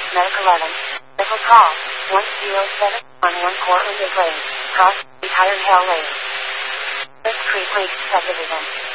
Medic 11. Vehicle call 107 on 1 Courtland Lane, Cross, Retired Hale Lane. This Creek Lake Subdivision.